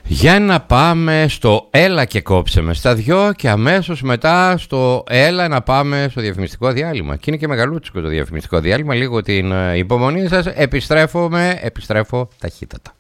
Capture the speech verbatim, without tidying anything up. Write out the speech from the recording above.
Για να πάμε στο έλα και κόψε με στα δυο και αμέσως μετά στο έλα να πάμε στο διαφημιστικό διάλειμμα. Και είναι και μεγαλούτσικο το διαφημιστικό διάλειμμα, λίγο την υπομονή σας, επιστρέφομαι, επιστρέφω ταχύτατα.